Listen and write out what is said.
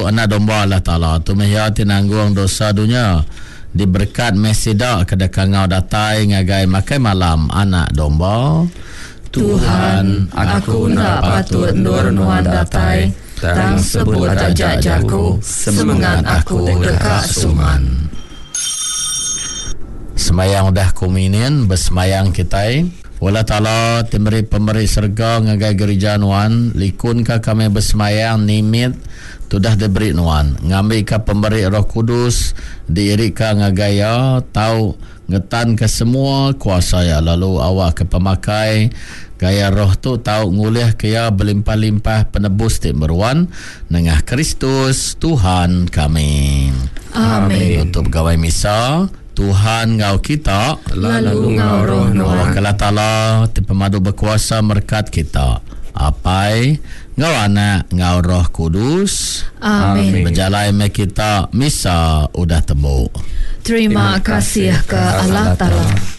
anak domba Allah Ta'ala tu mehya tinanggung dosa dunia diberkat mesida kada kangau datai ngagai makai malam anak domba. Tuhan, aku nak patut nur-nuan datai tang sebut ajak jaku semangat aku dekat suman. Semayang dah kuminin bersemayang kita wala ta'ala timri pemberi serga ngagai gereja nuan likun ka kami bersemayang nimit tu dah diberi nuan ngambil ka pemberi Roh Kudus diirik ka ngagaya tau ngetan ke semua kuasa ya lalu awak ke pemakai gaya roh tu tahu ngulih kaya berlimpah-limpah penebus timberuan nengah Kristus Tuhan kami. Amin. Untuk pegawai misa Tuhan ngau kita lalu ngau roh nuan Allah Ta'ala ti pemadu berkuasa merkat kita apai ngau anak ngau Roh Kudus. Amin. Berjalai me kita misa udah temu. Terima kasih ke Allah Ta'ala.